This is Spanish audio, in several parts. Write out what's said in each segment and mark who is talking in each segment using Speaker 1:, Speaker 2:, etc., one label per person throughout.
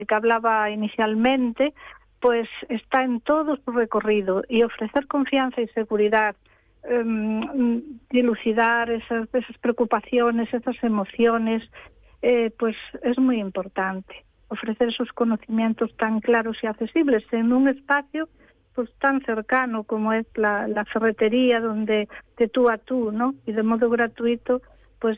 Speaker 1: que hablaba inicialmente, pues está en todo su recorrido, y ofrecer confianza y seguridad, dilucidar esas preocupaciones, esas emociones, pues es muy importante. Ofrecer esos conocimientos tan claros y accesibles en un espacio pues tan cercano como es la ferretería, donde de tú a tú, ¿no? Y de modo gratuito, pues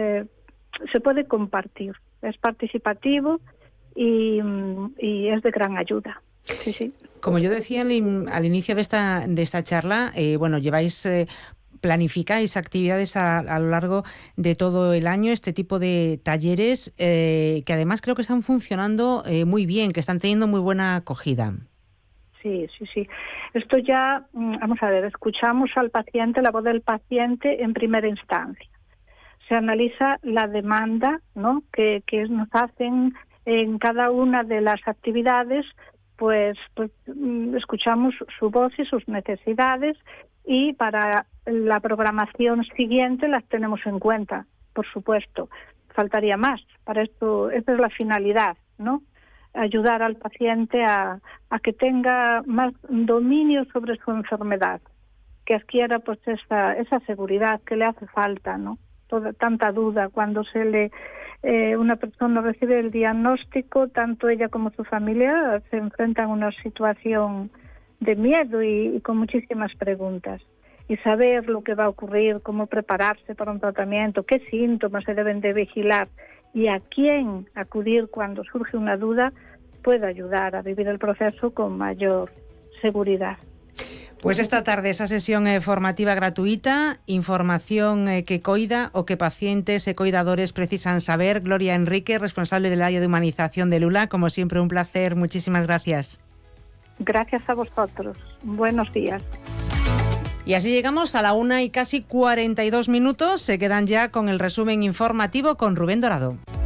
Speaker 1: se puede compartir. Es participativo y es de gran ayuda. Sí, sí.
Speaker 2: Como yo decía al inicio de esta charla, planificáis actividades a lo largo de todo el año, este tipo de talleres que además creo que están funcionando muy bien, que están teniendo muy buena acogida.
Speaker 1: Sí. Esto ya, vamos a ver, escuchamos al paciente, la voz del paciente en primera instancia. Se analiza la demanda, ¿no?, que nos hacen en cada una de las actividades, pues escuchamos su voz y sus necesidades, y para la programación siguiente las tenemos en cuenta, por supuesto. Faltaría más. Para esto, esta es la finalidad, ¿no? Ayudar al paciente a que tenga más dominio sobre su enfermedad, que adquiera pues esa seguridad que le hace falta, ¿no? Tanta duda cuando una persona recibe el diagnóstico, tanto ella como su familia se enfrentan a una situación de miedo y con muchísimas preguntas. Y saber lo que va a ocurrir, cómo prepararse para un tratamiento, qué síntomas se deben de vigilar y a quién acudir cuando surge una duda, puede ayudar a vivir el proceso con mayor seguridad.
Speaker 2: Pues esta tarde esa sesión formativa gratuita, información que coida o que pacientes e coidadores precisan saber. Gloria Enrique, responsable del área de humanización de Lula, como siempre un placer, muchísimas gracias.
Speaker 1: Gracias a vosotros, buenos días.
Speaker 2: Y así llegamos a la 1:42. Se quedan ya con el resumen informativo con Rubén Dorado.